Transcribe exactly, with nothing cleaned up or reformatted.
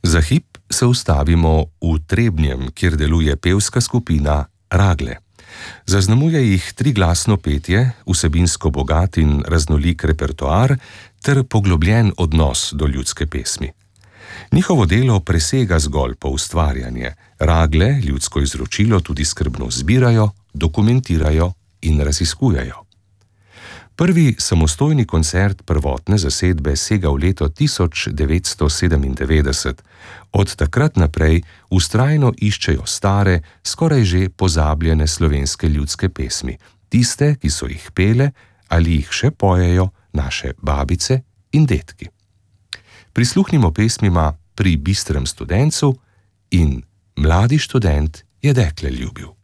Za hip se ustavimo v Trebnjem, kjer deluje pevska skupina Ragle. Zaznamuje jih triglasno petje, vsebinsko bogat in raznolik repertoar ter poglobljen odnos do ljudske pesmi. Njihovo delo presega zgolj poustvarjanje. Ragle ljudsko izročilo tudi skrbno zbirajo, dokumentirajo in raziskujejo. Prvi samostojni koncert prvotne zasedbe sega v leto tisoč devetsto sedemindevetdeset. Od takrat naprej vztrajno iščejo stare, skoraj že pozabljene slovenske ljudske pesmi, tiste, ki so jih pele ali jih še pojejo naše babice in dedki. Prisluhnimo pesmima Pri bistrem studencu in Mladi študent je dekle ljubil.